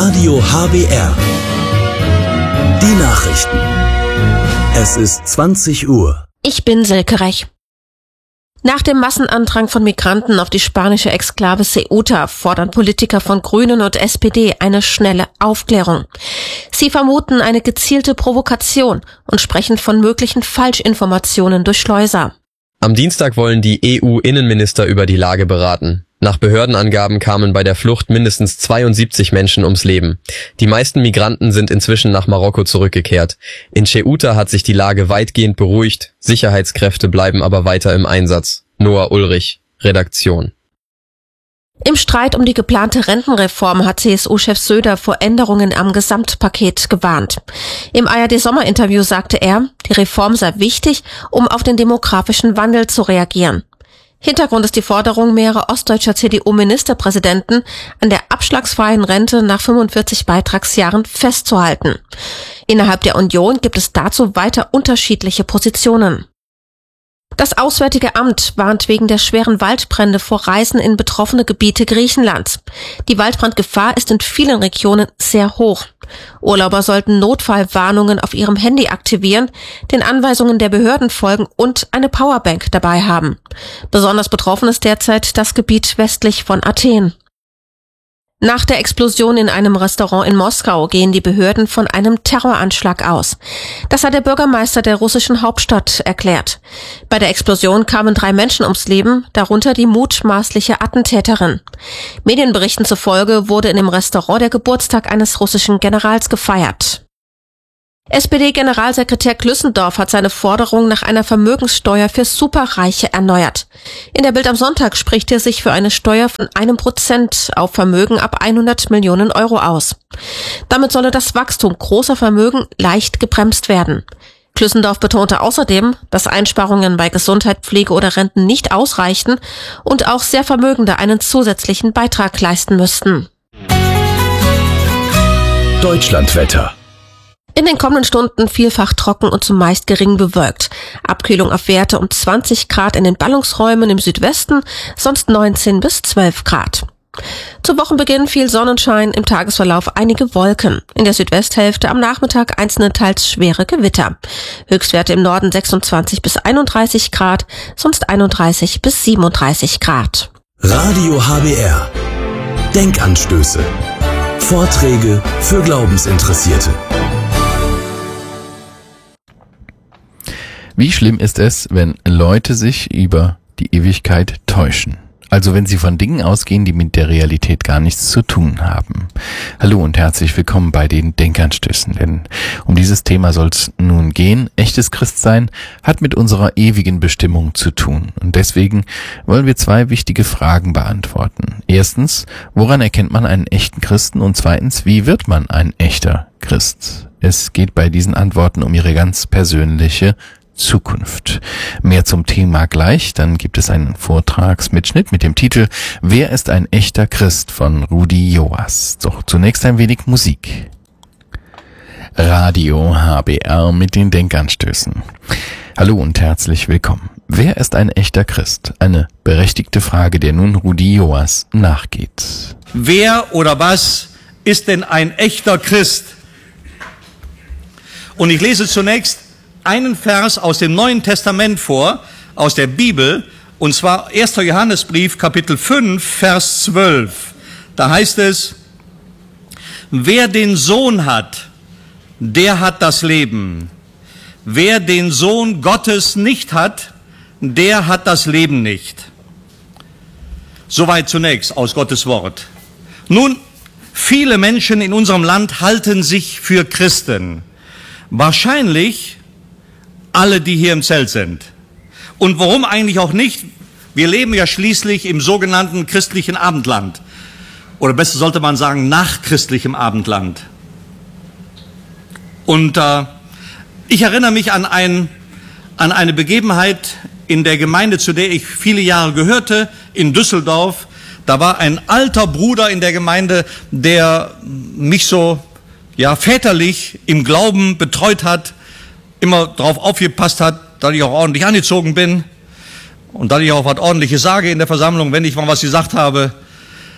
Radio HBR. Die Nachrichten. Es ist 20 Uhr. Ich bin Silke Rech. Nach dem Massenandrang von Migranten auf die spanische Exklave Ceuta fordern Politiker von Grünen und SPD eine schnelle Aufklärung. Sie vermuten eine gezielte Provokation und sprechen von möglichen Falschinformationen durch Schleuser. Am Dienstag wollen die EU-Innenminister über die Lage beraten. Nach Behördenangaben kamen bei der Flucht mindestens 72 Menschen ums Leben. Die meisten Migranten sind inzwischen nach Marokko zurückgekehrt. In Ceuta hat sich die Lage weitgehend beruhigt, Sicherheitskräfte bleiben aber weiter im Einsatz. Noah Ulrich, Redaktion. Im Streit um die geplante Rentenreform hat CSU-Chef Söder vor Änderungen am Gesamtpaket gewarnt. Im ARD-Sommerinterview sagte er, die Reform sei wichtig, um auf den demografischen Wandel zu reagieren. Hintergrund ist die Forderung mehrerer ostdeutscher CDU-Ministerpräsidenten, an der abschlagsfreien Rente nach 45 Beitragsjahren festzuhalten. Innerhalb der Union gibt es dazu weiter unterschiedliche Positionen. Das Auswärtige Amt warnt wegen der schweren Waldbrände vor Reisen in betroffene Gebiete Griechenlands. Die Waldbrandgefahr ist in vielen Regionen sehr hoch. Urlauber sollten Notfallwarnungen auf ihrem Handy aktivieren, den Anweisungen der Behörden folgen und eine Powerbank dabei haben. Besonders betroffen ist derzeit das Gebiet westlich von Athen. Nach der Explosion in einem Restaurant in Moskau gehen die Behörden von einem Terroranschlag aus. Das hat der Bürgermeister der russischen Hauptstadt erklärt. Bei der Explosion kamen 3 Menschen ums Leben, darunter die mutmaßliche Attentäterin. Medienberichten zufolge wurde in dem Restaurant der Geburtstag eines russischen Generals gefeiert. SPD-Generalsekretär Klüssendorf hat seine Forderung nach einer Vermögenssteuer für Superreiche erneuert. In der Bild am Sonntag spricht er sich für eine Steuer von 1% auf Vermögen ab 100 Millionen Euro aus. Damit solle das Wachstum großer Vermögen leicht gebremst werden. Klüssendorf betonte außerdem, dass Einsparungen bei Gesundheit, Pflege oder Renten nicht ausreichten und auch sehr Vermögende einen zusätzlichen Beitrag leisten müssten. Deutschlandwetter. In den kommenden Stunden vielfach trocken und zumeist gering bewölkt. Abkühlung auf Werte um 20 Grad in den Ballungsräumen im Südwesten, sonst 19 bis 12 Grad. Zu Wochenbeginn viel Sonnenschein, im Tagesverlauf einige Wolken. In der Südwesthälfte am Nachmittag einzelne teils schwere Gewitter. Höchstwerte im Norden 26 bis 31 Grad, sonst 31 bis 37 Grad. Radio HBR. Denkanstöße. Vorträge für Glaubensinteressierte. Wie schlimm ist es, wenn Leute sich über die Ewigkeit täuschen? Also wenn sie von Dingen ausgehen, die mit der Realität gar nichts zu tun haben. Hallo und herzlich willkommen bei den Denkanstößen, denn um dieses Thema soll es nun gehen. Echtes Christsein hat mit unserer ewigen Bestimmung zu tun. Und deswegen wollen wir 2 wichtige Fragen beantworten. Erstens, woran erkennt man einen echten Christen? Und zweitens, wie wird man ein echter Christ? Es geht bei diesen Antworten um ihre ganz persönliche Zukunft. Mehr zum Thema gleich, dann gibt es einen Vortragsmitschnitt mit dem Titel Wer ist ein echter Christ von Rudi Joas. Doch zunächst ein wenig Musik. Radio HBR mit den Denkanstößen. Hallo und herzlich willkommen. Wer ist ein echter Christ? Eine berechtigte Frage, der nun Rudi Joas nachgeht. Wer oder was ist denn ein echter Christ? Und ich lese zunächst einen Vers aus dem Neuen Testament vor, aus der Bibel, und zwar 1. Johannesbrief, Kapitel 5, Vers 12. Da heißt es, wer den Sohn hat, der hat das Leben. Wer den Sohn Gottes nicht hat, der hat das Leben nicht. Soweit zunächst aus Gottes Wort. Nun, viele Menschen in unserem Land halten sich für Christen. Wahrscheinlich alle, die hier im Zelt sind. Und warum eigentlich auch nicht? Wir leben ja schließlich im sogenannten christlichen Abendland. Oder besser sollte man sagen, nach christlichem Abendland. Und ich erinnere mich an eine Begebenheit in der Gemeinde, zu der ich viele Jahre gehörte, in Düsseldorf. Da war ein alter Bruder in der Gemeinde, der mich so väterlich im Glauben betreut hat, immer darauf aufgepasst hat, dass ich auch ordentlich angezogen bin und dass ich auch was Ordentliches sage in der Versammlung, wenn ich mal was gesagt habe.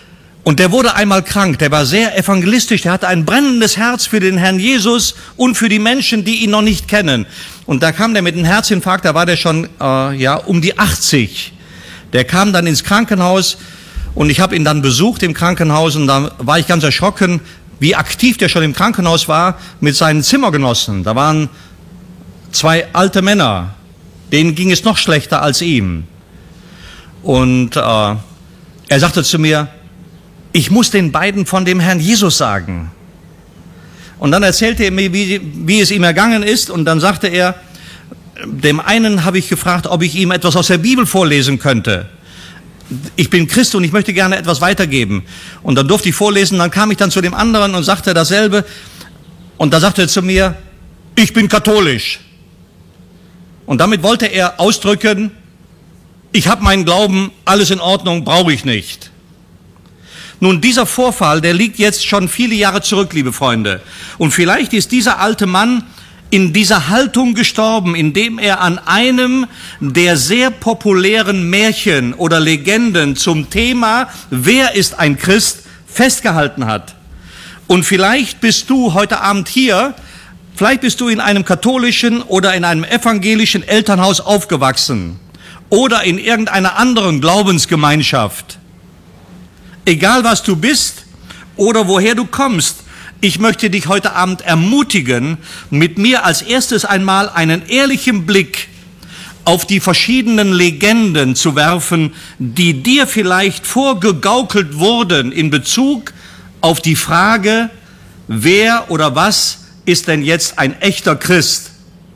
Und der wurde einmal krank, der war sehr evangelistisch, der hatte ein brennendes Herz für den Herrn Jesus und für die Menschen, die ihn noch nicht kennen. Und da kam der mit einem Herzinfarkt, da war der schon um die 80. Der kam dann ins Krankenhaus und ich habe ihn dann besucht im Krankenhaus und da war ich ganz erschrocken, wie aktiv der schon im Krankenhaus war mit seinen Zimmergenossen. Da waren 2 alte Männer, denen ging es noch schlechter als ihm. Und er sagte zu mir, ich muss den beiden von dem Herrn Jesus sagen. Und dann erzählte er mir, wie es ihm ergangen ist. Und dann sagte er, dem einen habe ich gefragt, ob ich ihm etwas aus der Bibel vorlesen könnte. Ich bin Christ und ich möchte gerne etwas weitergeben. Und dann durfte ich vorlesen, dann kam ich dann zu dem anderen und sagte dasselbe. Und da sagte er zu mir, ich bin katholisch. Und damit wollte er ausdrücken, ich habe meinen Glauben, alles in Ordnung, brauche ich nicht. Nun, dieser Vorfall, der liegt jetzt schon viele Jahre zurück, liebe Freunde. Und vielleicht ist dieser alte Mann in dieser Haltung gestorben, indem er an einem der sehr populären Märchen oder Legenden zum Thema, wer ist ein Christ, festgehalten hat. Und vielleicht bist du heute Abend hier, vielleicht bist du in einem katholischen oder in einem evangelischen Elternhaus aufgewachsen oder in irgendeiner anderen Glaubensgemeinschaft. Egal was du bist oder woher du kommst, ich möchte dich heute Abend ermutigen, mit mir als erstes einmal einen ehrlichen Blick auf die verschiedenen Legenden zu werfen, die dir vielleicht vorgegaukelt wurden in Bezug auf die Frage, wer oder was ist denn jetzt ein echter Christ?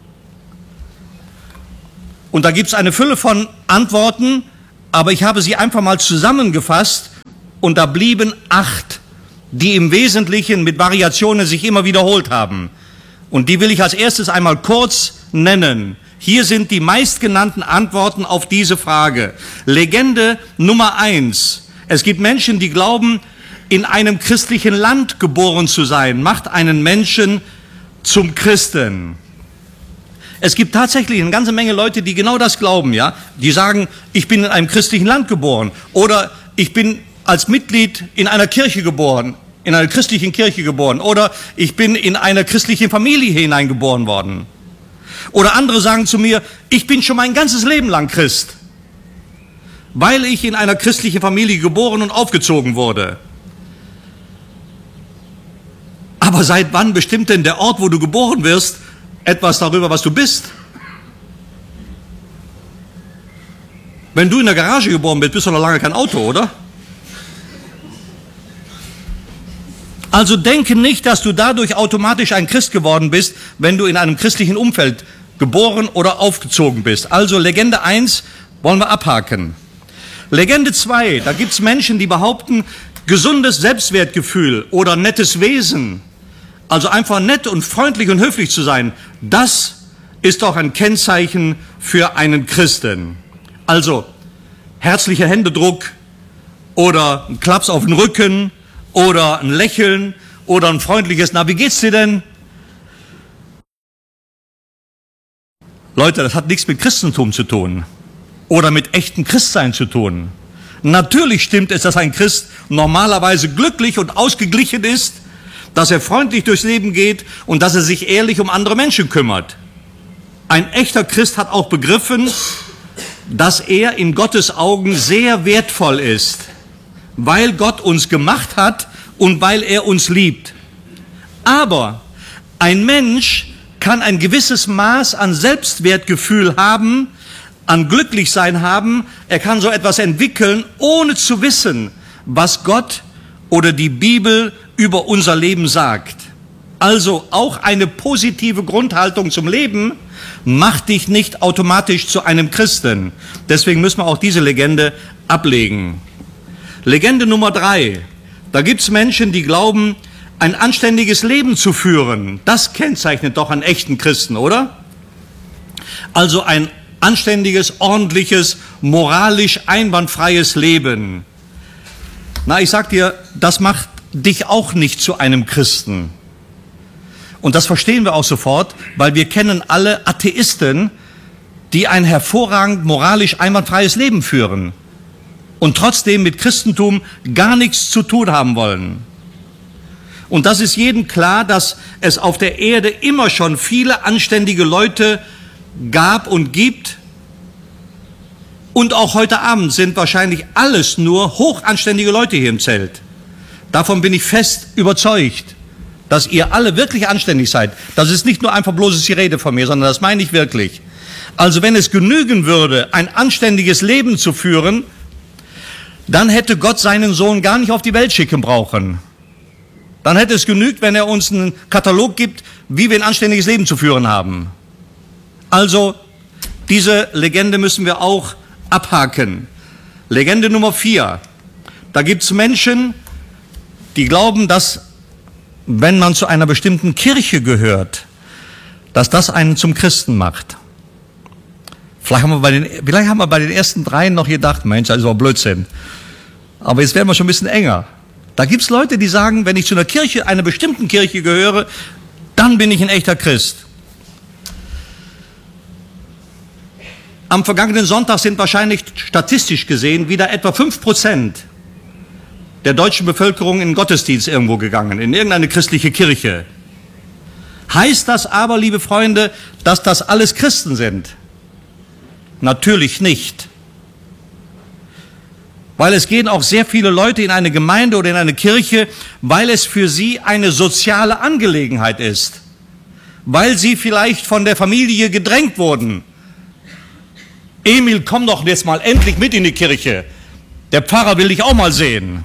Und da gibt es eine Fülle von Antworten, aber ich habe sie einfach mal zusammengefasst. Und da blieben 8, die im Wesentlichen mit Variationen sich immer wiederholt haben. Und die will ich als erstes einmal kurz nennen. Hier sind die meistgenannten Antworten auf diese Frage. Legende Nummer 1. Es gibt Menschen, die glauben, in einem christlichen Land geboren zu sein, macht einen Menschen zum Christen. Es gibt tatsächlich eine ganze Menge Leute, die genau das glauben, ja. Die sagen, ich bin in einem christlichen Land geboren oder ich bin als Mitglied in einer Kirche geboren, in einer christlichen Kirche geboren oder ich bin in einer christlichen Familie hineingeboren worden. Oder andere sagen zu mir, ich bin schon mein ganzes Leben lang Christ, weil ich in einer christlichen Familie geboren und aufgezogen wurde. Aber seit wann bestimmt denn der Ort, wo du geboren wirst, etwas darüber, was du bist? Wenn du in der Garage geboren bist, bist du noch lange kein Auto, oder? Also denke nicht, dass du dadurch automatisch ein Christ geworden bist, wenn du in einem christlichen Umfeld geboren oder aufgezogen bist. Also Legende 1 wollen wir abhaken. Legende 2, da gibt es Menschen, die behaupten, gesundes Selbstwertgefühl oder nettes Wesen, also einfach nett und freundlich und höflich zu sein, das ist doch ein Kennzeichen für einen Christen. Also herzlicher Händedruck oder ein Klaps auf den Rücken oder ein Lächeln oder ein freundliches, na, wie geht's dir denn? Leute, das hat nichts mit Christentum zu tun oder mit echtem Christsein zu tun. Natürlich stimmt es, dass ein Christ normalerweise glücklich und ausgeglichen ist, dass er freundlich durchs Leben geht und dass er sich ehrlich um andere Menschen kümmert. Ein echter Christ hat auch begriffen, dass er in Gottes Augen sehr wertvoll ist, weil Gott uns gemacht hat und weil er uns liebt. Aber ein Mensch kann ein gewisses Maß an Selbstwertgefühl haben, an Glücklichsein haben. Er kann so etwas entwickeln, ohne zu wissen, was Gott oder die Bibel über unser Leben sagt. Also auch eine positive Grundhaltung zum Leben macht dich nicht automatisch zu einem Christen. Deswegen müssen wir auch diese Legende ablegen. Legende Nummer 3. Da gibt es Menschen, die glauben, ein anständiges Leben zu führen. Das kennzeichnet doch einen echten Christen, oder? Also ein anständiges, ordentliches, moralisch einwandfreies Leben. Na, ich sag dir, das macht dich auch nicht zu einem Christen. Und das verstehen wir auch sofort, weil wir kennen alle Atheisten, die ein hervorragend moralisch einwandfreies Leben führen. und trotzdem mit Christentum gar nichts zu tun haben wollen. Und das ist jedem klar, dass es auf der Erde immer schon viele anständige Leute gab und gibt. Und auch heute Abend sind wahrscheinlich alles nur hochanständige Leute hier im Zelt. Davon bin ich fest überzeugt, dass ihr alle wirklich anständig seid. Das ist nicht nur einfach bloßes Gerede von mir, sondern das meine ich wirklich. Also wenn es genügen würde, ein anständiges Leben zu führen, dann hätte Gott seinen Sohn gar nicht auf die Welt schicken brauchen. Dann hätte es genügt, wenn er uns einen Katalog gibt, wie wir ein anständiges Leben zu führen haben. Also, diese Legende müssen wir auch abhaken. Legende Nummer 4. Da gibt es Menschen, die glauben, dass, wenn man zu einer bestimmten Kirche gehört, dass das einen zum Christen macht. Vielleicht haben wir bei den ersten 3 noch gedacht, Mensch, das ist doch Blödsinn. Aber jetzt werden wir schon ein bisschen enger. Da gibt es Leute, die sagen, wenn ich zu einer bestimmten Kirche gehöre, dann bin ich ein echter Christ. Am vergangenen Sonntag sind wahrscheinlich statistisch gesehen wieder etwa 5% der deutschen Bevölkerung in den Gottesdienst irgendwo gegangen, in irgendeine christliche Kirche. Heißt das aber, liebe Freunde, dass das alles Christen sind? Natürlich nicht. Weil es gehen auch sehr viele Leute in eine Gemeinde oder in eine Kirche, weil es für sie eine soziale Angelegenheit ist. Weil sie vielleicht von der Familie gedrängt wurden. Emil, komm doch jetzt mal endlich mit in die Kirche. Der Pfarrer will dich auch mal sehen.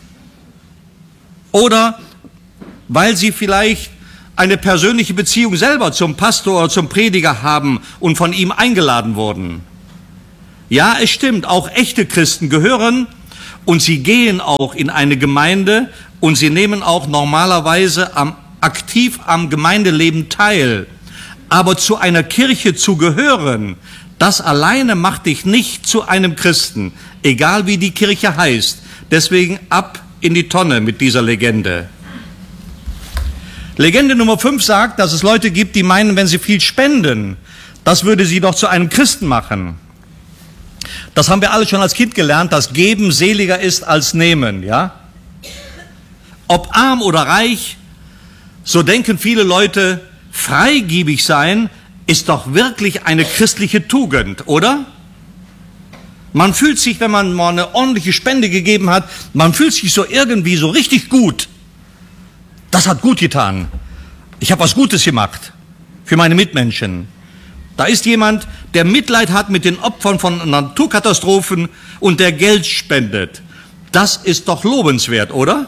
Oder weil sie vielleicht eine persönliche Beziehung selber zum Pastor oder zum Prediger haben und von ihm eingeladen wurden. Ja, es stimmt, auch echte Christen gehören und sie gehen auch in eine Gemeinde und sie nehmen auch normalerweise aktiv am Gemeindeleben teil. Aber zu einer Kirche zu gehören, das alleine macht dich nicht zu einem Christen, egal wie die Kirche heißt. Deswegen ab in die Tonne mit dieser Legende. Legende Nummer 5 sagt, dass es Leute gibt, die meinen, wenn sie viel spenden, das würde sie doch zu einem Christen machen. Das haben wir alle schon als Kind gelernt, dass Geben seliger ist als Nehmen, ja? Ob arm oder reich, so denken viele Leute, freigebig sein ist doch wirklich eine christliche Tugend, oder? Man fühlt sich, wenn man mal eine ordentliche Spende gegeben hat, man fühlt sich so irgendwie so richtig gut. Das hat gut getan. Ich habe was Gutes gemacht für meine Mitmenschen. Da ist jemand, der Mitleid hat mit den Opfern von Naturkatastrophen und der Geld spendet. Das ist doch lobenswert, oder?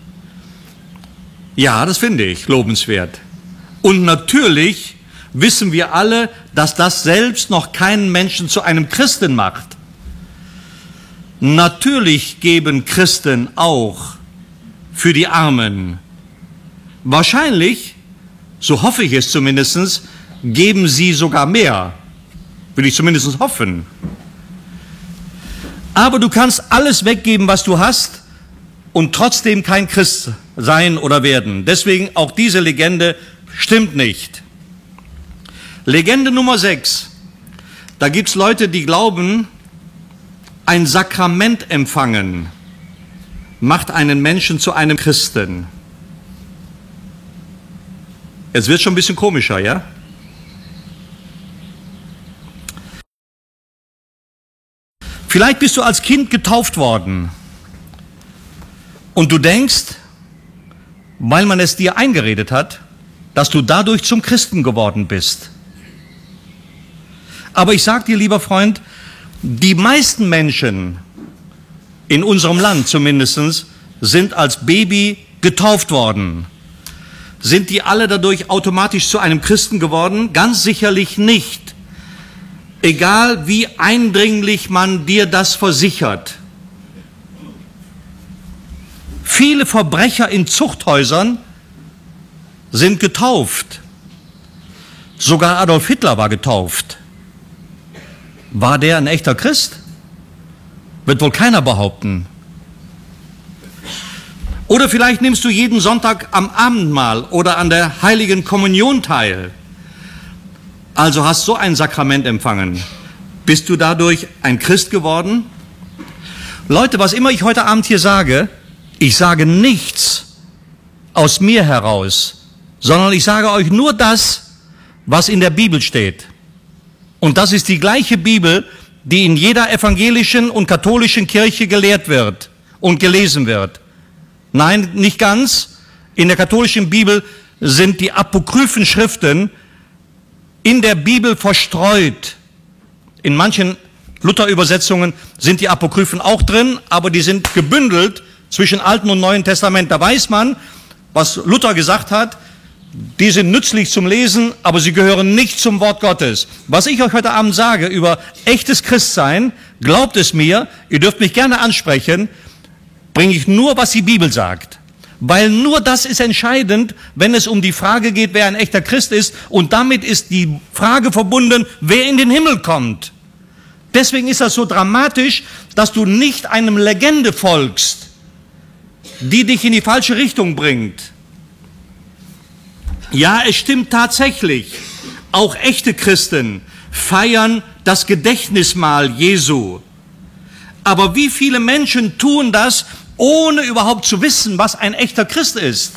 Ja, das finde ich lobenswert. Und natürlich wissen wir alle, dass das selbst noch keinen Menschen zu einem Christen macht. Natürlich geben Christen auch für die Armen. Wahrscheinlich, so hoffe ich es zumindest, geben sie sogar mehr. Will ich zumindest hoffen. Aber du kannst alles weggeben, was du hast, und trotzdem kein Christ sein oder werden. Deswegen auch diese Legende stimmt nicht. Legende Nummer 6. Da gibt es Leute, die glauben, ein Sakrament empfangen macht einen Menschen zu einem Christen. Jetzt wird schon ein bisschen komischer, ja? Vielleicht bist du als Kind getauft worden und du denkst, weil man es dir eingeredet hat, dass du dadurch zum Christen geworden bist. Aber ich sage dir, lieber Freund, die meisten Menschen in unserem Land zumindest sind als Baby getauft worden. Sind die alle dadurch automatisch zu einem Christen geworden? Ganz sicherlich nicht. Egal wie eindringlich man dir das versichert. Viele Verbrecher in Zuchthäusern sind getauft. Sogar Adolf Hitler war getauft. War der ein echter Christ? Wird wohl keiner behaupten. Oder vielleicht nimmst du jeden Sonntag am Abendmahl oder an der Heiligen Kommunion teil. Also hast so ein Sakrament empfangen. Bist du dadurch ein Christ geworden? Leute, was immer ich heute Abend hier sage, ich sage nichts aus mir heraus, sondern ich sage euch nur das, was in der Bibel steht. Und das ist die gleiche Bibel, die in jeder evangelischen und katholischen Kirche gelehrt wird und gelesen wird. Nein, nicht ganz. In der katholischen Bibel sind die apokryphen Schriften in der Bibel verstreut. In manchen Luther-Übersetzungen sind die Apokryphen auch drin, aber die sind gebündelt zwischen Alten und Neuen Testament. Da weiß man, was Luther gesagt hat, die sind nützlich zum Lesen, aber sie gehören nicht zum Wort Gottes. Was ich euch heute Abend sage über echtes Christsein, glaubt es mir, ihr dürft mich gerne ansprechen, bringe ich nur, was die Bibel sagt. Weil nur das ist entscheidend, wenn es um die Frage geht, wer ein echter Christ ist. Und damit ist die Frage verbunden, wer in den Himmel kommt. Deswegen ist das so dramatisch, dass du nicht einem Legende folgst, die dich in die falsche Richtung bringt. Ja, es stimmt tatsächlich, auch echte Christen feiern das Gedächtnismahl Jesu. Aber wie viele Menschen tun das, ohne überhaupt zu wissen, was ein echter Christ ist?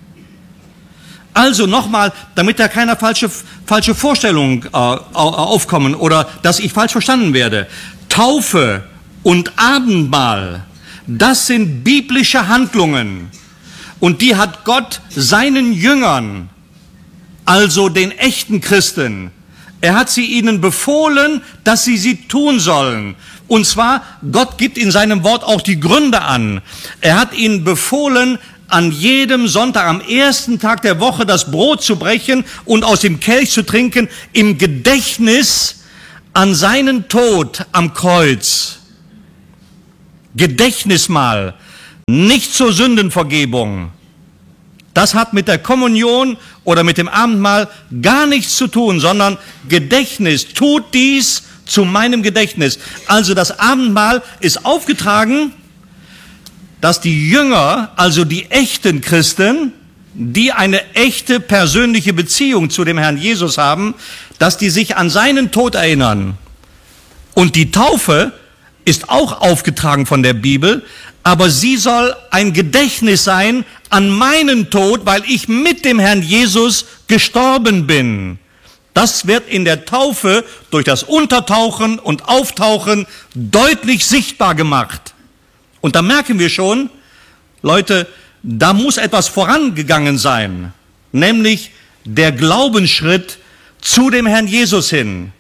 Also nochmal, damit da keine falsche Vorstellungen aufkommen oder dass ich falsch verstanden werde. Taufe und Abendmahl, das sind biblische Handlungen. Und die hat Gott seinen Jüngern, also den echten Christen, er hat sie ihnen befohlen, dass sie tun sollen. Und zwar, Gott gibt in seinem Wort auch die Gründe an. Er hat ihnen befohlen, an jedem Sonntag, am ersten Tag der Woche, das Brot zu brechen und aus dem Kelch zu trinken, im Gedächtnis an seinen Tod am Kreuz. Gedächtnismahl, nicht zur Sündenvergebung. Das hat mit der Kommunion oder mit dem Abendmahl gar nichts zu tun, sondern Gedächtnis. Tut dies zu meinem Gedächtnis. Also das Abendmahl ist aufgetragen, dass die Jünger, also die echten Christen, die eine echte persönliche Beziehung zu dem Herrn Jesus haben, dass die sich an seinen Tod erinnern. Und die Taufe ist auch aufgetragen von der Bibel, aber sie soll ein Gedächtnis sein an meinen Tod, weil ich mit dem Herrn Jesus gestorben bin. Das wird in der Taufe durch das Untertauchen und Auftauchen deutlich sichtbar gemacht. Und da merken wir schon, Leute, da muss etwas vorangegangen sein, nämlich der Glaubensschritt zu dem Herrn Jesus hin.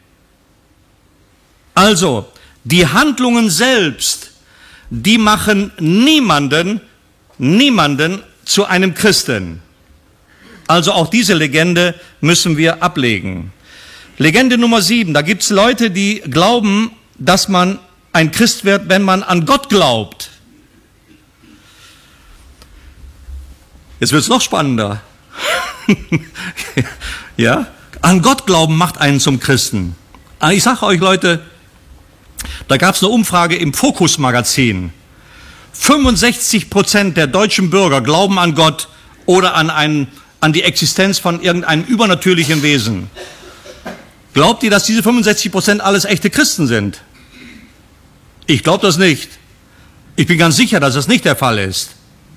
Also, die Handlungen selbst, die machen niemanden zu einem Christen. Also auch diese Legende müssen wir ablegen. Legende Nummer 7, da gibt es Leute, die glauben, dass man ein Christ wird, wenn man an Gott glaubt. Jetzt wird es noch spannender. Ja? An Gott glauben macht einen zum Christen. Ich sage euch, Leute, da gab es eine Umfrage im Fokus-Magazin. 65% der deutschen Bürger glauben an Gott oder an die Existenz von irgendeinem übernatürlichen Wesen. Glaubt ihr, dass diese 65% alles echte Christen sind? Ich glaube das nicht. Ich bin ganz sicher, dass das nicht der Fall ist.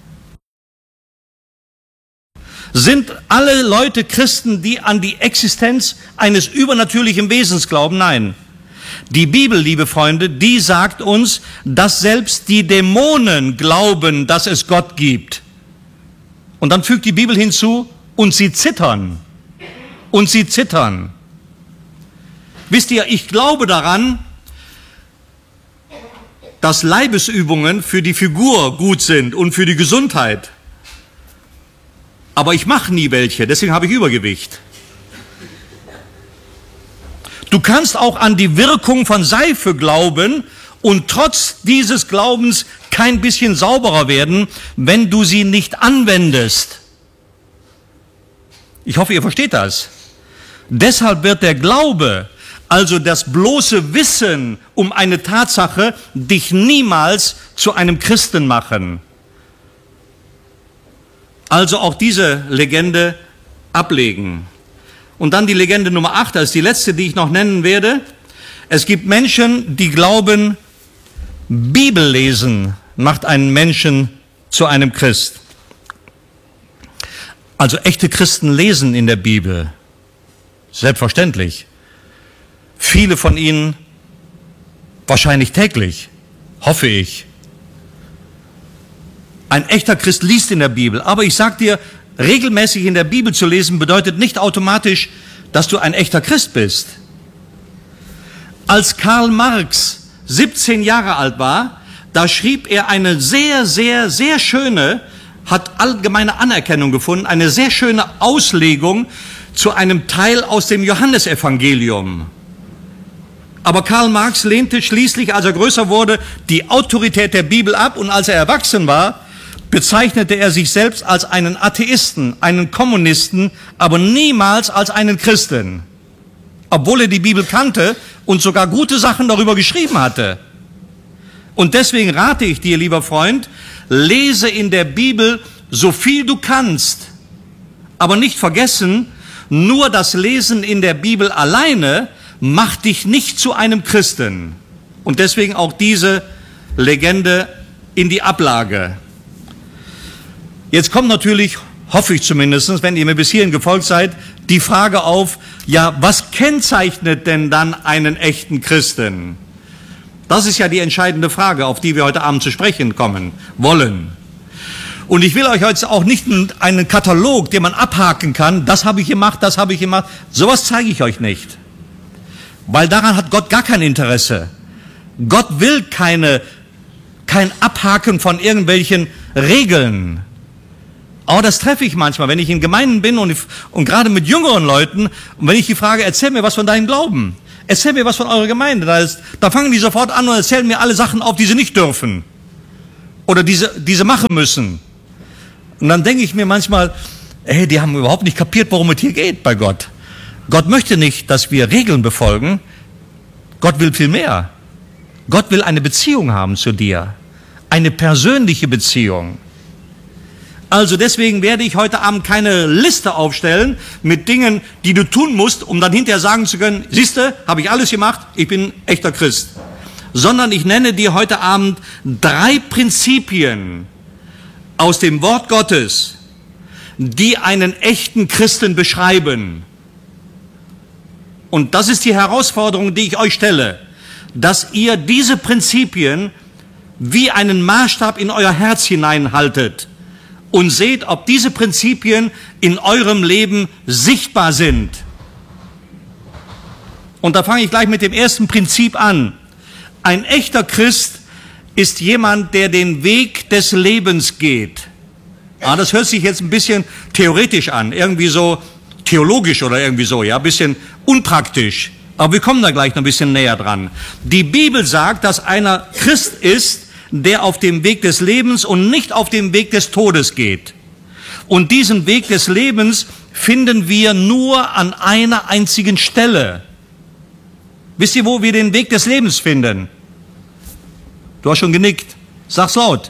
Sind alle Leute Christen, die an die Existenz eines übernatürlichen Wesens glauben? Nein. Die Bibel, liebe Freunde, die sagt uns, dass selbst die Dämonen glauben, dass es Gott gibt. Und dann fügt die Bibel hinzu, und sie zittern. Und sie zittern. Wisst ihr, ich glaube daran, dass Leibesübungen für die Figur gut sind und für die Gesundheit. Aber ich mache nie welche, deswegen habe ich Übergewicht. Du kannst auch an die Wirkung von Seife glauben und trotz dieses Glaubens kein bisschen sauberer werden, wenn du sie nicht anwendest. Ich hoffe, ihr versteht das. Deshalb wird der Glaube, also das bloße Wissen um eine Tatsache, dich niemals zu einem Christen machen. Also auch diese Legende ablegen. Und dann die Legende Nummer 8, das ist die letzte, die ich noch nennen werde. Es gibt Menschen, die glauben, Bibellesen macht einen Menschen zu einem Christ. Also echte Christen lesen in der Bibel. Selbstverständlich. Viele von ihnen wahrscheinlich täglich, hoffe ich. Ein echter Christ liest in der Bibel. Aber ich sag dir, regelmäßig in der Bibel zu lesen bedeutet nicht automatisch, dass du ein echter Christ bist. Als Karl Marx 17 Jahre alt war, da schrieb er eine sehr, sehr, sehr schöne, hat allgemeine Anerkennung gefunden, eine sehr schöne Auslegung zu einem Teil aus dem Johannesevangelium. Aber Karl Marx lehnte schließlich, als er größer wurde, die Autorität der Bibel ab, und als er erwachsen war, bezeichnete er sich selbst als einen Atheisten, einen Kommunisten, aber niemals als einen Christen, obwohl er die Bibel kannte und sogar gute Sachen darüber geschrieben hatte. Und deswegen rate ich dir, lieber Freund, lese in der Bibel so viel du kannst, aber nicht vergessen, nur das Lesen in der Bibel alleine macht dich nicht zu einem Christen. Und deswegen auch diese Legende in die Ablage. Jetzt kommt natürlich, hoffe ich zumindest, wenn ihr mir bis hierhin gefolgt seid, die Frage auf, ja, was kennzeichnet denn dann einen echten Christen? Das ist ja die entscheidende Frage, auf die wir heute Abend zu sprechen kommen wollen. Und ich will euch heute auch nicht einen Katalog, den man abhaken kann, das habe ich gemacht, das habe ich gemacht, sowas zeige ich euch nicht. Weil daran hat Gott gar kein Interesse. Gott will kein Abhaken von irgendwelchen Regeln. Aber das treffe ich manchmal, wenn ich in Gemeinden bin und gerade mit jüngeren Leuten, und wenn ich die frage, erzähl mir was von deinem Glauben, erzähl mir was von eurer Gemeinde, da fangen die sofort an und erzählen mir alle Sachen auf, die sie nicht dürfen oder die sie machen müssen. Und dann denke ich mir manchmal, hey, die haben überhaupt nicht kapiert, worum es hier geht bei Gott. Gott möchte nicht, dass wir Regeln befolgen. Gott will viel mehr. Gott will eine Beziehung haben zu dir. Eine persönliche Beziehung. Also deswegen werde ich heute Abend keine Liste aufstellen mit Dingen, die du tun musst, um dann hinterher sagen zu können, siehste, habe ich alles gemacht, ich bin echter Christ. Sondern ich nenne dir heute Abend 3 Prinzipien aus dem Wort Gottes, die einen echten Christen beschreiben. Und das ist die Herausforderung, die ich euch stelle, dass ihr diese Prinzipien wie einen Maßstab in euer Herz hineinhaltet und seht, ob diese Prinzipien in eurem Leben sichtbar sind. Und da fange ich gleich mit dem ersten Prinzip an. Ein echter Christ ist jemand, der den Weg des Lebens geht. Ah, das hört sich jetzt ein bisschen theoretisch an, irgendwie so theologisch oder irgendwie so, ja, ein bisschen unpraktisch. Aber wir kommen da gleich noch ein bisschen näher dran. Die Bibel sagt, dass einer Christ ist, der auf dem Weg des Lebens und nicht auf dem Weg des Todes geht. Und diesen Weg des Lebens finden wir nur an einer einzigen Stelle. Wisst ihr, wo wir den Weg des Lebens finden? Du hast schon genickt. Sag's laut.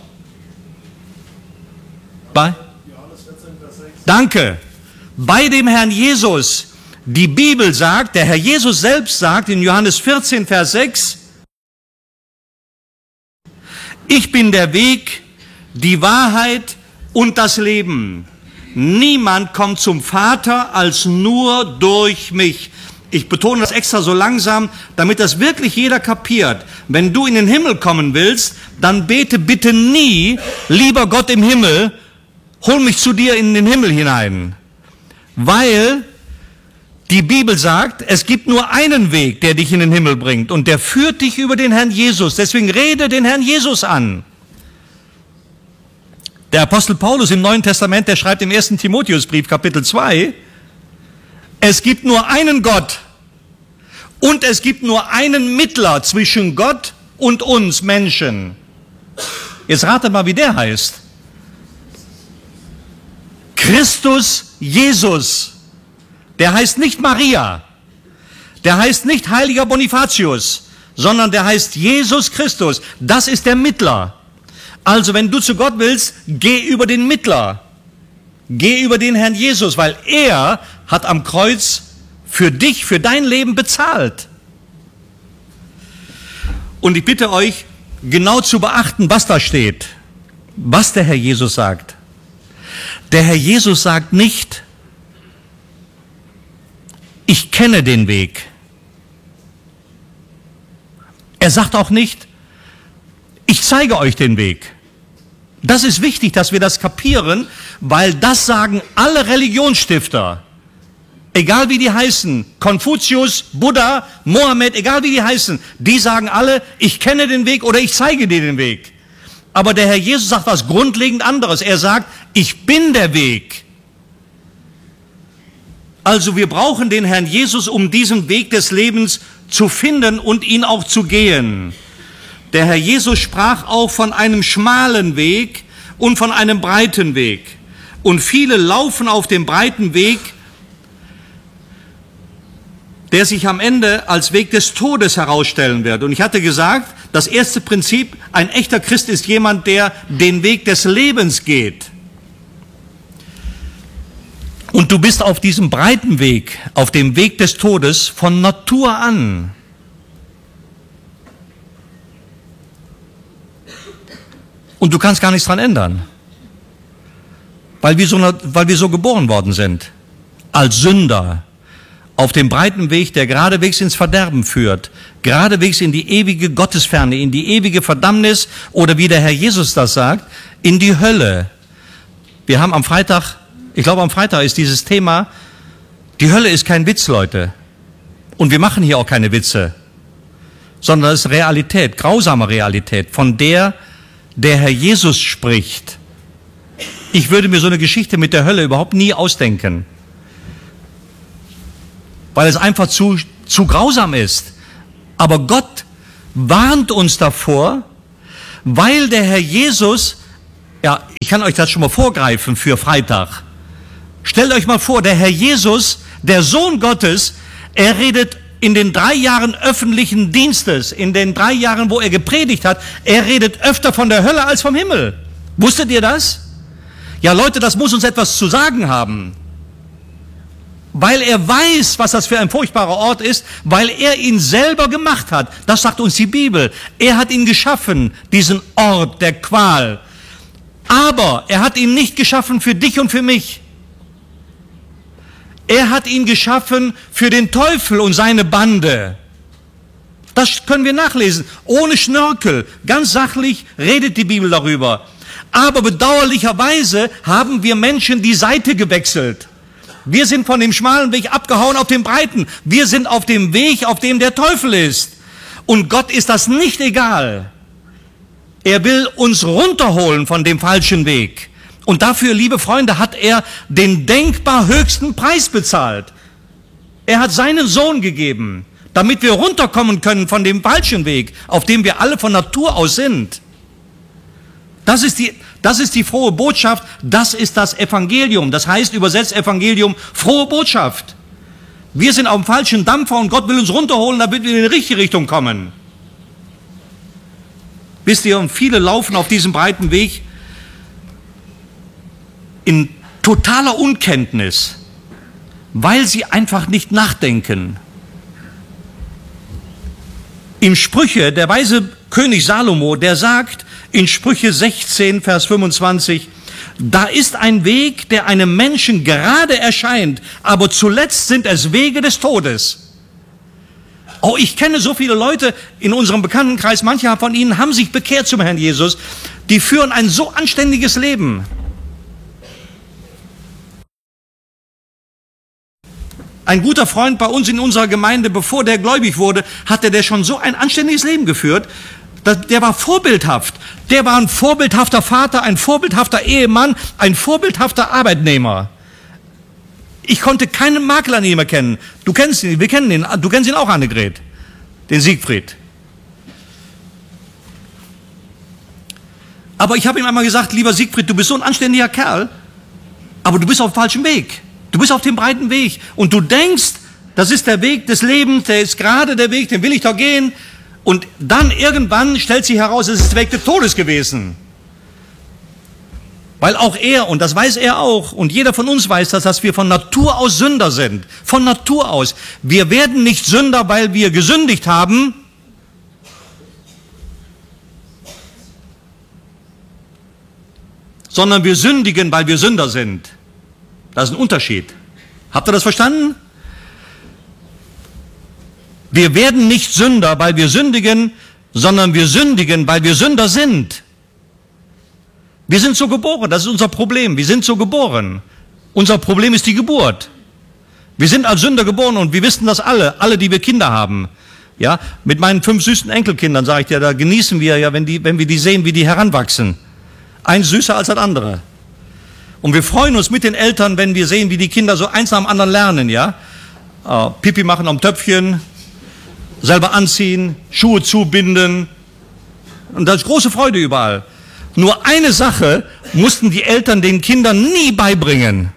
Bei? Danke. Bei dem Herrn Jesus. Die Bibel sagt, der Herr Jesus selbst sagt in Johannes 14, Vers 6, ich bin der Weg, die Wahrheit und das Leben. Niemand kommt zum Vater als nur durch mich. Ich betone das extra so langsam, damit das wirklich jeder kapiert. Wenn du in den Himmel kommen willst, dann bete bitte nie, lieber Gott im Himmel, hol mich zu dir in den Himmel hinein. Weil die Bibel sagt, es gibt nur einen Weg, der dich in den Himmel bringt, und der führt dich über den Herrn Jesus. Deswegen rede den Herrn Jesus an. Der Apostel Paulus im Neuen Testament, der schreibt im 1. Timotheusbrief, Kapitel 2, es gibt nur einen Gott und es gibt nur einen Mittler zwischen Gott und uns Menschen. Jetzt ratet mal, wie der heißt. Christus Jesus. Der heißt nicht Maria, der heißt nicht heiliger Bonifatius, sondern der heißt Jesus Christus. Das ist der Mittler. Also wenn du zu Gott willst, geh über den Mittler. Geh über den Herrn Jesus, weil er hat am Kreuz für dich, für dein Leben bezahlt. Und ich bitte euch, genau zu beachten, was da steht, was der Herr Jesus sagt. Der Herr Jesus sagt nicht, ich kenne den Weg. Er sagt auch nicht, ich zeige euch den Weg. Das ist wichtig, dass wir das kapieren, weil das sagen alle Religionsstifter. Egal wie die heißen, Konfuzius, Buddha, Mohammed, egal wie die heißen, die sagen alle, ich kenne den Weg oder ich zeige dir den Weg. Aber der Herr Jesus sagt was grundlegend anderes. Er sagt, ich bin der Weg. Also wir brauchen den Herrn Jesus, um diesen Weg des Lebens zu finden und ihn auch zu gehen. Der Herr Jesus sprach auch von einem schmalen Weg und von einem breiten Weg. Und viele laufen auf dem breiten Weg, der sich am Ende als Weg des Todes herausstellen wird. Und ich hatte gesagt, das erste Prinzip, ein echter Christ ist jemand, der den Weg des Lebens geht. Und du bist auf diesem breiten Weg, auf dem Weg des Todes von Natur an. Und du kannst gar nichts dran ändern, weil wir so geboren worden sind, als Sünder, auf dem breiten Weg, der geradewegs ins Verderben führt, geradewegs in die ewige Gottesferne, in die ewige Verdammnis oder wie der Herr Jesus das sagt, in die Hölle. Wir haben am Freitag, ich glaube am Freitag ist dieses Thema, die Hölle ist kein Witz, Leute. Und wir machen hier auch keine Witze, sondern es ist Realität, grausame Realität, von der Herr Jesus spricht. Ich würde mir so eine Geschichte mit der Hölle überhaupt nie ausdenken, weil es einfach zu grausam ist. Aber Gott warnt uns davor, weil der Herr Jesus, ja, ich kann euch das schon mal vorgreifen für Freitag. Stellt euch mal vor, der Herr Jesus, der Sohn Gottes, er redet in den 3 Jahren öffentlichen Dienstes, in den 3 Jahren, wo er gepredigt hat, er redet öfter von der Hölle als vom Himmel. Wusstet ihr das? Ja, Leute, das muss uns etwas zu sagen haben. Weil er weiß, was das für ein furchtbarer Ort ist, weil er ihn selber gemacht hat. Das sagt uns die Bibel. Er hat ihn geschaffen, diesen Ort der Qual. Aber er hat ihn nicht geschaffen für dich und für mich. Er hat ihn geschaffen für den Teufel und seine Bande. Das können wir nachlesen. Ohne Schnörkel. Ganz sachlich redet die Bibel darüber. Aber bedauerlicherweise haben wir Menschen die Seite gewechselt. Wir sind von dem schmalen Weg abgehauen auf den breiten. Wir sind auf dem Weg, auf dem der Teufel ist. Und Gott ist das nicht egal. Er will uns runterholen von dem falschen Weg. Und dafür, liebe Freunde, hat er den denkbar höchsten Preis bezahlt. Er hat seinen Sohn gegeben, damit wir runterkommen können von dem falschen Weg, auf dem wir alle von Natur aus sind. Das ist die frohe Botschaft, das ist das Evangelium. Das heißt, übersetzt Evangelium, frohe Botschaft. Wir sind auf dem falschen Dampfer und Gott will uns runterholen, damit wir in die richtige Richtung kommen. Wisst ihr, und viele laufen auf diesem breiten Weg in totaler Unkenntnis, weil sie einfach nicht nachdenken. In Sprüche, der weise König Salomo, der sagt in Sprüche 16, Vers 25, da ist ein Weg, der einem Menschen gerade erscheint, aber zuletzt sind es Wege des Todes. Oh, ich kenne so viele Leute in unserem Bekanntenkreis, manche von ihnen haben sich bekehrt zum Herrn Jesus, die führen ein so anständiges Leben. Ein guter Freund bei uns in unserer Gemeinde, bevor der gläubig wurde, hatte der schon so ein anständiges Leben geführt. Der war vorbildhaft. Der war ein vorbildhafter Vater, ein vorbildhafter Ehemann, ein vorbildhafter Arbeitnehmer. Ich konnte keinen Makel an ihm erkennen. Du kennst ihn, wir kennen ihn, du kennst ihn auch, Annegret, den Siegfried. Aber ich habe ihm einmal gesagt, lieber Siegfried, du bist so ein anständiger Kerl, aber du bist auf dem falschen Weg. Du bist auf dem breiten Weg und du denkst, das ist der Weg des Lebens, der ist gerade der Weg, den will ich doch gehen. Und dann irgendwann stellt sich heraus, es ist der Weg des Todes gewesen. Weil auch er, und das weiß er auch, und jeder von uns weiß das, dass wir von Natur aus Sünder sind. Von Natur aus. Wir werden nicht Sünder, weil wir gesündigt haben, sondern wir sündigen, weil wir Sünder sind. Das ist ein Unterschied. Habt ihr das verstanden? Wir werden nicht Sünder, weil wir sündigen, sondern wir sündigen, weil wir Sünder sind. Wir sind so geboren, das ist unser Problem. Wir sind so geboren. Unser Problem ist die Geburt. Wir sind als Sünder geboren und wir wissen das alle, die wir Kinder haben. Ja, mit meinen 5 süßen Enkelkindern, sage ich dir, da genießen wir ja, wenn wir die sehen, wie die heranwachsen. Eins süßer als das andere. Und wir freuen uns mit den Eltern, wenn wir sehen, wie die Kinder so eins nach dem anderen lernen, ja. Pipi machen am Töpfchen, selber anziehen, Schuhe zubinden. Und da ist große Freude überall. Nur eine Sache mussten die Eltern den Kindern nie beibringen.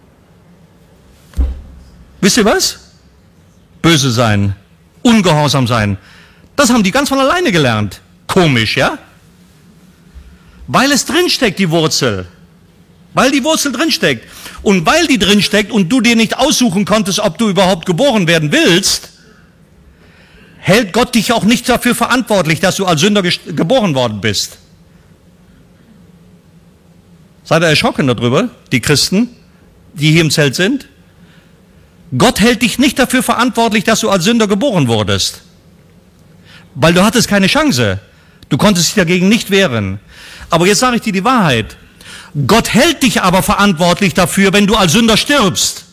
Wisst ihr was? Böse sein, ungehorsam sein. Das haben die ganz von alleine gelernt. Komisch, ja? Weil es drinsteckt, die Wurzel. Weil die Wurzel drinsteckt. Und weil die drinsteckt und du dir nicht aussuchen konntest, ob du überhaupt geboren werden willst, hält Gott dich auch nicht dafür verantwortlich, dass du als Sünder geboren worden bist. Seid ihr erschrocken darüber, die Christen, die hier im Zelt sind? Gott hält dich nicht dafür verantwortlich, dass du als Sünder geboren wurdest. Weil du hattest keine Chance. Du konntest dich dagegen nicht wehren. Aber jetzt sage ich dir die Wahrheit. Gott hält dich aber verantwortlich dafür, wenn du als Sünder stirbst.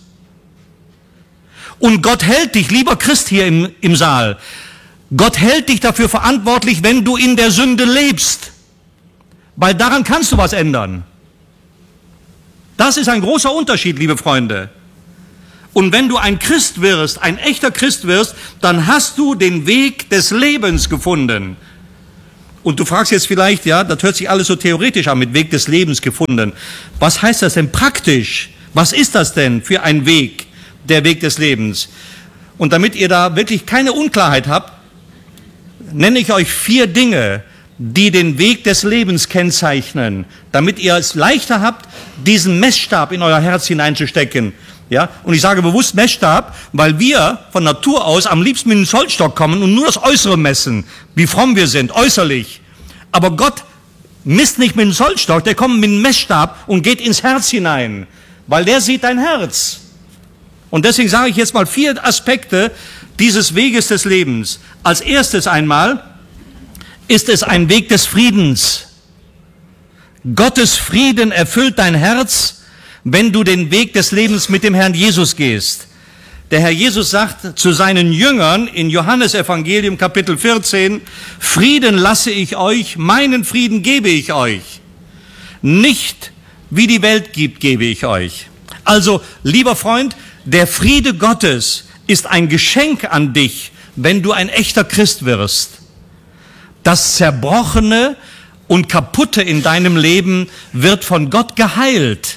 Und Gott hält dich, lieber Christ hier im Saal, Gott hält dich dafür verantwortlich, wenn du in der Sünde lebst. Weil daran kannst du was ändern. Das ist ein großer Unterschied, liebe Freunde. Und wenn du ein Christ wirst, ein echter Christ wirst, dann hast du den Weg des Lebens gefunden. Und du fragst jetzt vielleicht, ja, das hört sich alles so theoretisch an, mit Weg des Lebens gefunden. Was heißt das denn praktisch? Was ist das denn für ein Weg, der Weg des Lebens? Und damit ihr da wirklich keine Unklarheit habt, nenne ich euch 4 Dinge, die den Weg des Lebens kennzeichnen, damit ihr es leichter habt, diesen Messstab in euer Herz hineinzustecken. Ja? Und ich sage bewusst Messstab, weil wir von Natur aus am liebsten mit dem Zollstock kommen und nur das Äußere messen, wie fromm wir sind, äußerlich. Aber Gott misst nicht mit dem Zollstock, der kommt mit dem Messstab und geht ins Herz hinein, weil der sieht dein Herz. Und deswegen sage ich jetzt mal 4 Aspekte dieses Weges des Lebens. Als erstes einmal ist es ein Weg des Friedens. Gottes Frieden erfüllt dein Herz, wenn du den Weg des Lebens mit dem Herrn Jesus gehst. Der Herr Jesus sagt zu seinen Jüngern in Johannes Evangelium Kapitel 14, Frieden lasse ich euch, meinen Frieden gebe ich euch. Nicht wie die Welt gibt, gebe ich euch. Also, lieber Freund, der Friede Gottes ist ein Geschenk an dich, wenn du ein echter Christ wirst. Das Zerbrochene und Kaputte in deinem Leben wird von Gott geheilt.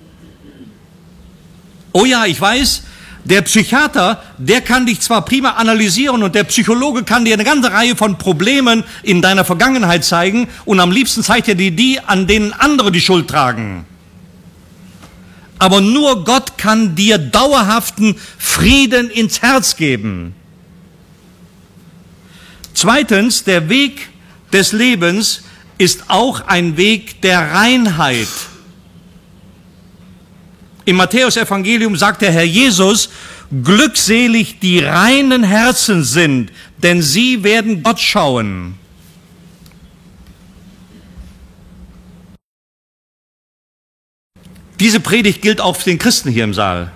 Oh ja, ich weiß, der Psychiater, der kann dich zwar prima analysieren und der Psychologe kann dir eine ganze Reihe von Problemen in deiner Vergangenheit zeigen und am liebsten zeigt er dir die, an denen andere die Schuld tragen. Aber nur Gott kann dir dauerhaften Frieden ins Herz geben. Zweitens, der Weg des Lebens ist auch ein Weg der Reinheit. Im Matthäus-Evangelium sagt der Herr Jesus, glückselig die reinen Herzen sind, denn sie werden Gott schauen. Diese Predigt gilt auch für den Christen hier im Saal.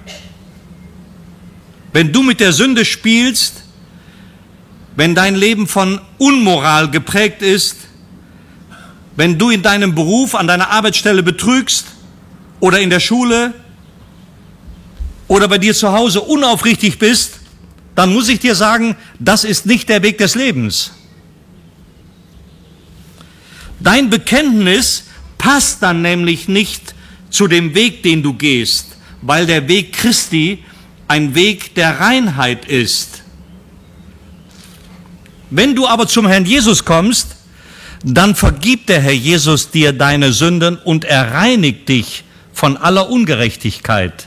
Wenn du mit der Sünde spielst, wenn dein Leben von Unmoral geprägt ist, wenn du in deinem Beruf, an deiner Arbeitsstelle betrügst oder in der Schule oder bei dir zu Hause unaufrichtig bist, dann muss ich dir sagen, das ist nicht der Weg des Lebens. Dein Bekenntnis passt dann nämlich nicht zu dem Weg, den du gehst, weil der Weg Christi ein Weg der Reinheit ist. Wenn du aber zum Herrn Jesus kommst, dann vergibt der Herr Jesus dir deine Sünden und er reinigt dich von aller Ungerechtigkeit.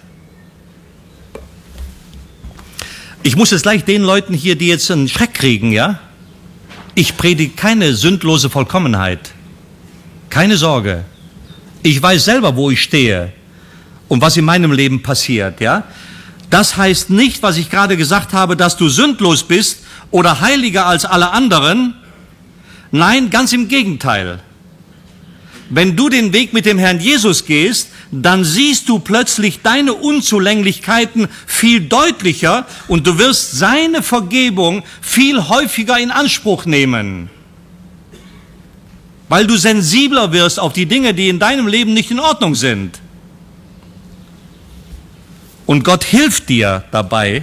Ich muss jetzt gleich den Leuten hier, die jetzt einen Schreck kriegen, ja? Ich predige keine sündlose Vollkommenheit. Keine Sorge. Ich weiß selber, wo ich stehe und was in meinem Leben passiert, ja. Das heißt nicht, was ich gerade gesagt habe, dass du sündlos bist oder heiliger als alle anderen. Nein, ganz im Gegenteil. Wenn du den Weg mit dem Herrn Jesus gehst, dann siehst du plötzlich deine Unzulänglichkeiten viel deutlicher und du wirst seine Vergebung viel häufiger in Anspruch nehmen. Weil du sensibler wirst auf die Dinge, die in deinem Leben nicht in Ordnung sind. Und Gott hilft dir dabei,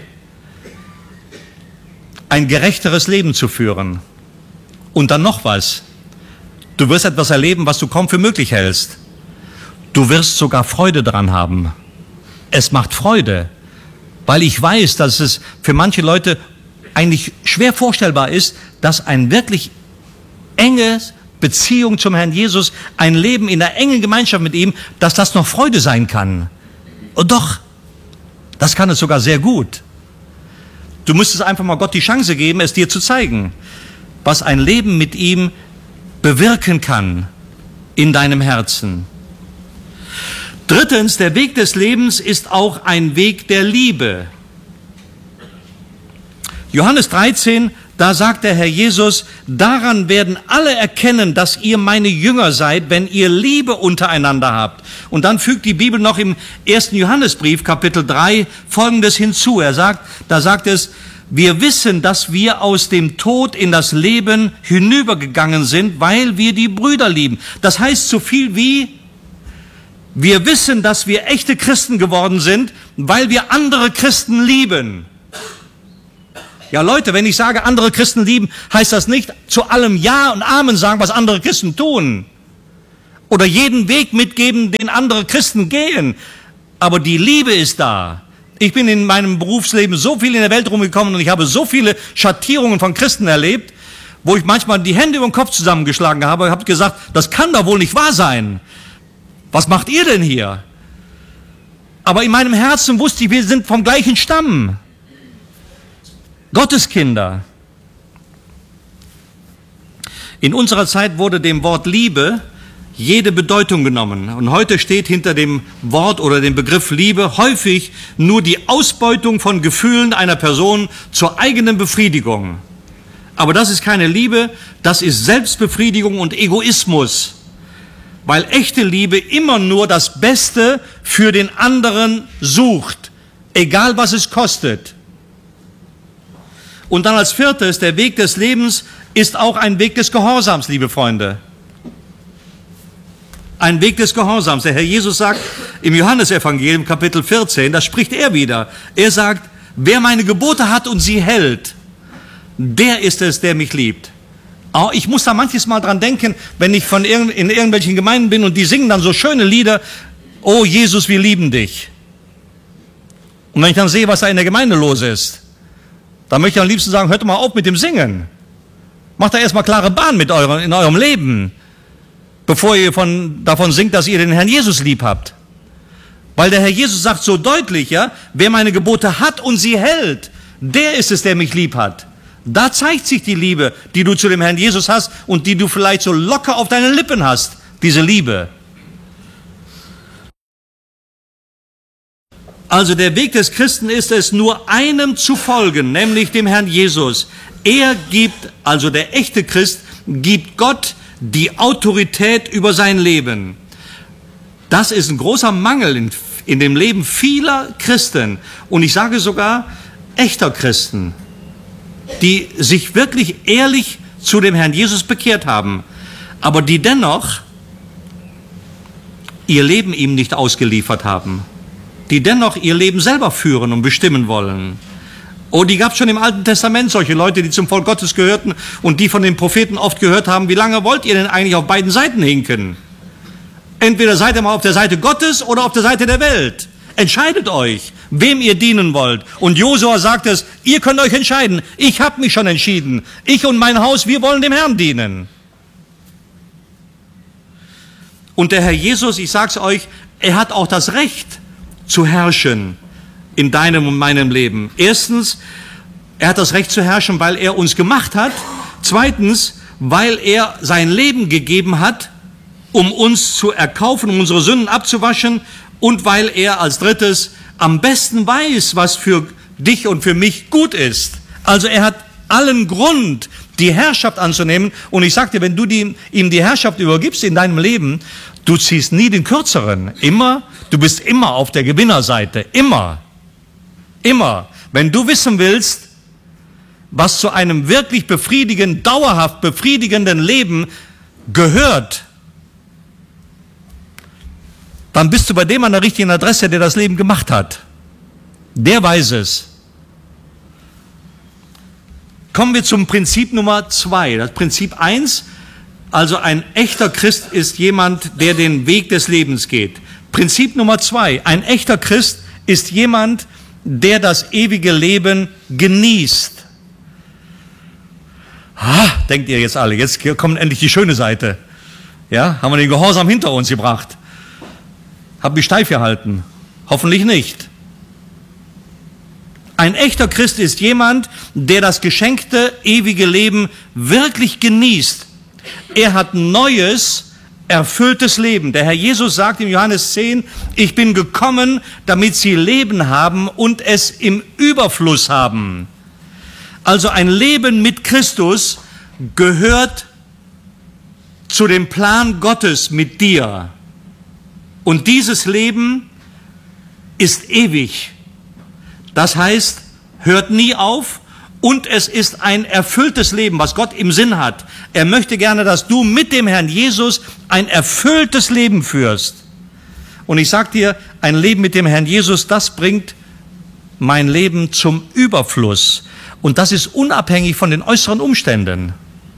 ein gerechteres Leben zu führen. Und dann noch was. Du wirst etwas erleben, was du kaum für möglich hältst. Du wirst sogar Freude daran haben. Es macht Freude, weil ich weiß, dass es für manche Leute eigentlich schwer vorstellbar ist, dass ein wirklich enges Beziehung zum Herrn Jesus, ein Leben in der engen Gemeinschaft mit ihm, dass das noch Freude sein kann. Und doch, das kann es sogar sehr gut. Du müsstest einfach mal Gott die Chance geben, es dir zu zeigen, was ein Leben mit ihm bewirken kann in deinem Herzen. Drittens, der Weg des Lebens ist auch ein Weg der Liebe. Johannes 13, da sagt der Herr Jesus, daran werden alle erkennen, dass ihr meine Jünger seid, wenn ihr Liebe untereinander habt. Und dann fügt die Bibel noch im 1. Johannesbrief, Kapitel 3, Folgendes hinzu. Da sagt es, wir wissen, dass wir aus dem Tod in das Leben hinübergegangen sind, weil wir die Brüder lieben. Das heißt so viel wie, wir wissen, dass wir echte Christen geworden sind, weil wir andere Christen lieben. Ja Leute, wenn ich sage, andere Christen lieben, heißt das nicht zu allem Ja und Amen sagen, was andere Christen tun. Oder jeden Weg mitgeben, den andere Christen gehen. Aber die Liebe ist da. Ich bin in meinem Berufsleben so viel in der Welt rumgekommen und ich habe so viele Schattierungen von Christen erlebt, wo ich manchmal die Hände über den Kopf zusammengeschlagen habe und habe gesagt, das kann doch wohl nicht wahr sein. Was macht ihr denn hier? Aber in meinem Herzen wusste ich, wir sind vom gleichen Stamm. Gotteskinder. In unserer Zeit wurde dem Wort Liebe jede Bedeutung genommen. Und heute steht hinter dem Wort oder dem Begriff Liebe häufig nur die Ausbeutung von Gefühlen einer Person zur eigenen Befriedigung. Aber das ist keine Liebe, das ist Selbstbefriedigung und Egoismus. Weil echte Liebe immer nur das Beste für den anderen sucht, egal was es kostet. Und dann als viertes, der Weg des Lebens ist auch ein Weg des Gehorsams, liebe Freunde. Ein Weg des Gehorsams. Der Herr Jesus sagt im Johannesevangelium Kapitel 14, das spricht er wieder. Er sagt, wer meine Gebote hat und sie hält, der ist es, der mich liebt. Oh, ich muss da manches Mal dran denken, wenn ich in irgendwelchen Gemeinden bin und die singen dann so schöne Lieder, oh Jesus, wir lieben dich. Und wenn ich dann sehe, was da in der Gemeinde los ist, dann möchte ich am liebsten sagen, hört doch mal auf mit dem Singen. Macht da erstmal klare Bahn in eurem Leben, bevor ihr davon singt, dass ihr den Herrn Jesus lieb habt. Weil der Herr Jesus sagt so deutlich, ja, wer meine Gebote hat und sie hält, der ist es, der mich lieb hat. Da zeigt sich die Liebe, die du zu dem Herrn Jesus hast und die du vielleicht so locker auf deinen Lippen hast, diese Liebe. Also der Weg des Christen ist es, nur einem zu folgen, nämlich dem Herrn Jesus. Er gibt, also der echte Christ, gibt Gott die Autorität über sein Leben. Das ist ein großer Mangel in dem Leben vieler Christen. Und ich sage sogar echter Christen, die sich wirklich ehrlich zu dem Herrn Jesus bekehrt haben, aber die dennoch ihr Leben ihm nicht ausgeliefert haben, die dennoch ihr Leben selber führen und bestimmen wollen. Oh, die gab es schon im Alten Testament, solche Leute, die zum Volk Gottes gehörten und die von den Propheten oft gehört haben, wie lange wollt ihr denn eigentlich auf beiden Seiten hinken? Entweder seid ihr mal auf der Seite Gottes oder auf der Seite der Welt. Entscheidet euch, wem ihr dienen wollt. Und Josua sagt es, ihr könnt euch entscheiden. Ich habe mich schon entschieden. Ich und mein Haus, wir wollen dem Herrn dienen. Und der Herr Jesus, ich sag's euch, er hat auch das Recht zu herrschen in deinem und meinem Leben. Erstens, er hat das Recht zu herrschen, weil er uns gemacht hat. Zweitens, weil er sein Leben gegeben hat um uns zu erkaufen, um unsere Sünden abzuwaschen und weil er als drittes am besten weiß, was für dich und für mich gut ist. Also er hat allen Grund, die Herrschaft anzunehmen. Und ich sag dir, wenn du ihm die Herrschaft übergibst in deinem Leben, du ziehst nie den Kürzeren. Immer, du bist immer auf der Gewinnerseite. Immer. Immer. Wenn du wissen willst, was zu einem wirklich befriedigenden, dauerhaft befriedigenden Leben gehört, dann bist du bei dem an der richtigen Adresse, der das Leben gemacht hat. Der weiß es. Kommen wir zum Prinzip Nummer 2. Das Prinzip 1, also ein echter Christ ist jemand, der den Weg des Lebens geht. Prinzip Nummer 2, ein echter Christ ist jemand, der das ewige Leben genießt. Denkt ihr jetzt alle, jetzt kommt endlich die schöne Seite. Ja, haben wir den Gehorsam hinter uns gebracht. Hab mich steif gehalten. Hoffentlich nicht. Ein echter Christ ist jemand, der das geschenkte ewige Leben wirklich genießt. Er hat neues, erfülltes Leben. Der Herr Jesus sagt in Johannes 10, ich bin gekommen, damit sie Leben haben und es im Überfluss haben. Also ein Leben mit Christus gehört zu dem Plan Gottes mit dir. Und dieses Leben ist ewig. Das heißt, hört nie auf und es ist ein erfülltes Leben, was Gott im Sinn hat. Er möchte gerne, dass du mit dem Herrn Jesus ein erfülltes Leben führst. Und ich sage dir, ein Leben mit dem Herrn Jesus, das bringt mein Leben zum Überfluss. Und das ist unabhängig von den äußeren Umständen.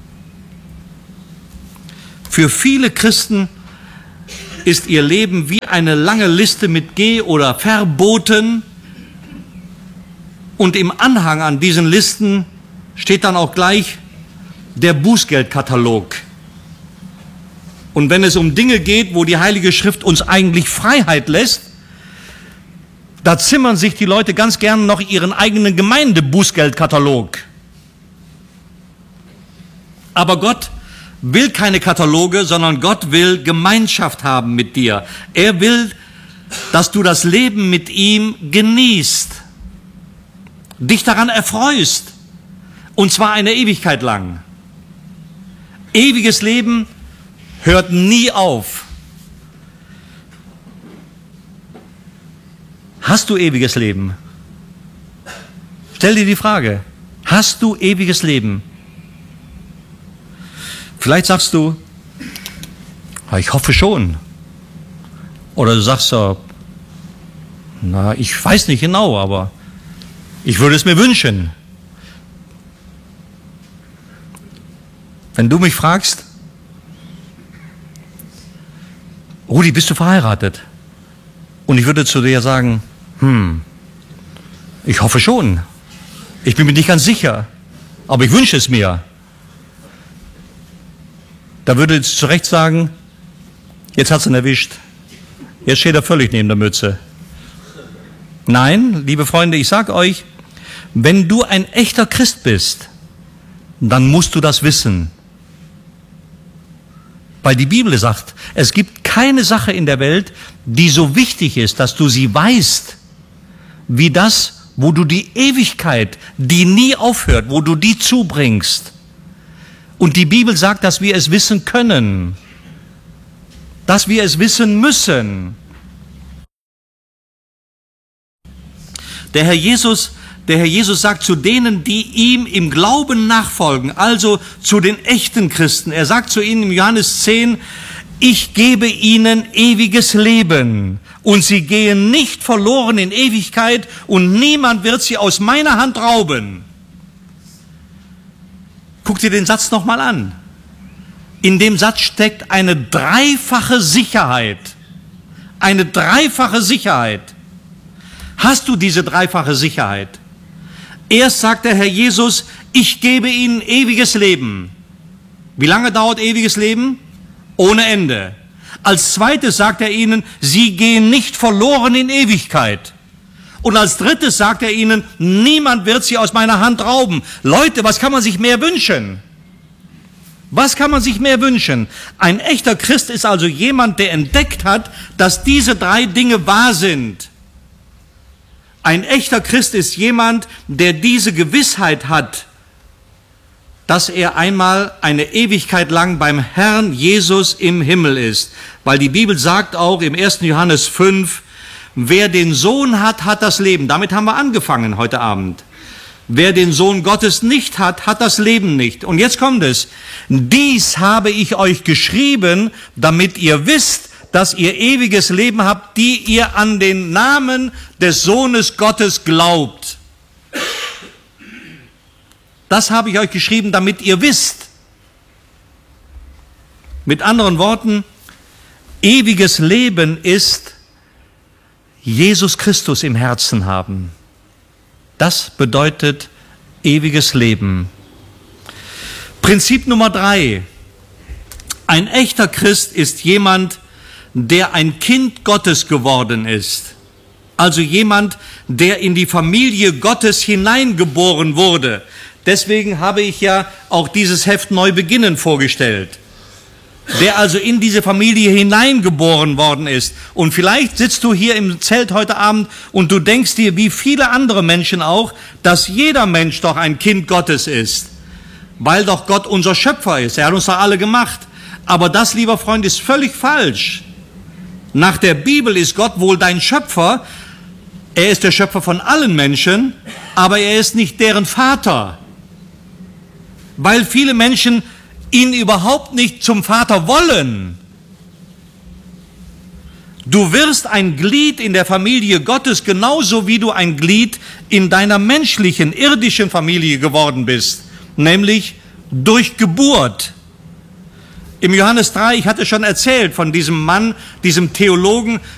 Für viele Christen ist ihr Leben wie eine lange Liste mit Geh- oder Verboten. Und im Anhang an diesen Listen steht dann auch gleich der Bußgeldkatalog. Und wenn es um Dinge geht, wo die Heilige Schrift uns eigentlich Freiheit lässt, da zimmern sich die Leute ganz gern noch ihren eigenen Gemeindebußgeldkatalog. Aber Gott will keine Kataloge, sondern Gott will Gemeinschaft haben mit dir. Er will, dass du das Leben mit ihm genießt, dich daran erfreust, und zwar eine Ewigkeit lang. Ewiges Leben hört nie auf. Hast du ewiges Leben? Stell dir die Frage, hast du ewiges Leben? Vielleicht sagst du, ich hoffe schon. Oder du sagst, ich weiß nicht genau, aber ich würde es mir wünschen. Wenn du mich fragst, Rudi, bist du verheiratet? Und ich würde zu dir sagen, ich hoffe schon. Ich bin mir nicht ganz sicher, aber ich wünsche es mir. Da würde ich zu Recht sagen, jetzt hat's ihn erwischt. Jetzt steht er völlig neben der Mütze. Nein, liebe Freunde, ich sage euch, wenn du ein echter Christ bist, dann musst du das wissen. Weil die Bibel sagt, es gibt keine Sache in der Welt, die so wichtig ist, dass du sie weißt, wie das, wo du die Ewigkeit, die nie aufhört, wo du die zubringst. Und die Bibel sagt, dass wir es wissen können, dass wir es wissen müssen. Der Herr Jesus sagt zu denen, die ihm im Glauben nachfolgen, also zu den echten Christen, er sagt zu ihnen im Johannes 10, ich gebe ihnen ewiges Leben und sie gehen nicht verloren in Ewigkeit und niemand wird sie aus meiner Hand rauben. Guck dir den Satz nochmal an. In dem Satz steckt eine dreifache Sicherheit. Eine dreifache Sicherheit. Hast du diese dreifache Sicherheit? Erst sagt der Herr Jesus, ich gebe ihnen ewiges Leben. Wie lange dauert ewiges Leben? Ohne Ende. Als zweites sagt er ihnen, sie gehen nicht verloren in Ewigkeit. Und als drittes sagt er ihnen, niemand wird sie aus meiner Hand rauben. Leute, was kann man sich mehr wünschen? Was kann man sich mehr wünschen? Ein echter Christ ist also jemand, der entdeckt hat, dass diese 3 Dinge wahr sind. Ein echter Christ ist jemand, der diese Gewissheit hat, dass er einmal eine Ewigkeit lang beim Herrn Jesus im Himmel ist. Weil die Bibel sagt auch im 1. Johannes 5, wer den Sohn hat, hat das Leben. Damit haben wir angefangen heute Abend. Wer den Sohn Gottes nicht hat, hat das Leben nicht. Und jetzt kommt es. Dies habe ich euch geschrieben, damit ihr wisst, dass ihr ewiges Leben habt, die ihr an den Namen des Sohnes Gottes glaubt. Das habe ich euch geschrieben, damit ihr wisst. Mit anderen Worten, ewiges Leben ist Jesus Christus im Herzen haben. Das bedeutet ewiges Leben. Prinzip Nummer 3. Ein echter Christ ist jemand, der ein Kind Gottes geworden ist. Also jemand, der in die Familie Gottes hineingeboren wurde. Deswegen habe ich ja auch dieses Heft Neubeginnen vorgestellt. Der also in diese Familie hineingeboren worden ist. Und vielleicht sitzt du hier im Zelt heute Abend und du denkst dir, wie viele andere Menschen auch, dass jeder Mensch doch ein Kind Gottes ist. Weil doch Gott unser Schöpfer ist. Er hat uns doch alle gemacht. Aber das, lieber Freund, ist völlig falsch. Nach der Bibel ist Gott wohl dein Schöpfer. Er ist der Schöpfer von allen Menschen, aber er ist nicht deren Vater. Weil viele Menschen ihn überhaupt nicht zum Vater wollen. Du wirst ein Glied in der Familie Gottes, genauso wie du ein Glied in deiner menschlichen, irdischen Familie geworden bist, nämlich durch Geburt. Im Johannes 3, ich hatte schon erzählt von diesem Mann, diesem Theologen,